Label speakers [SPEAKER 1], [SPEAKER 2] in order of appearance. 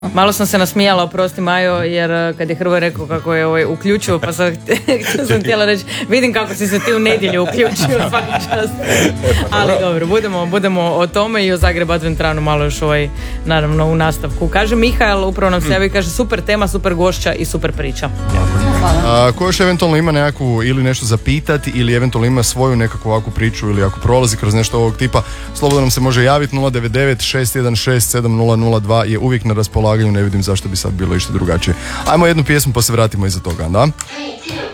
[SPEAKER 1] Malo sam se nasmijala, oprosti Majo, jer kad je Hrvoje rekao kako je uključio, pa sam htjela reći, vidim kako si se ti u nedjelju uključio, svaki čast. Ali dobro, budemo o tome i o Zagreb Adventranu malo još naravno u nastavku. Kaže Mihael, upravo nam se javi, kaže super tema, super gošća i super priča.
[SPEAKER 2] Ko još eventualno ima nekakvu ili nešto zapitati ili eventualno ima svoju nekakvu ovakvu priču ili ako prolazi kroz nešto ovog tipa, slobodno nam se može javiti. 099-616-7002 je uvijek na raspolaganju, ne vidim zašto bi sad bilo išta drugačije. Ajmo jednu pjesmu pa se vratimo iza toga, da?